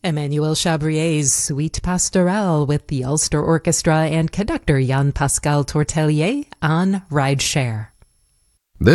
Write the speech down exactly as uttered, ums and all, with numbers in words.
Emmanuel Chabrier's Suite Pastorale with the Ulster Orchestra and conductor Jan-Pascal Tortelier on Rideshare.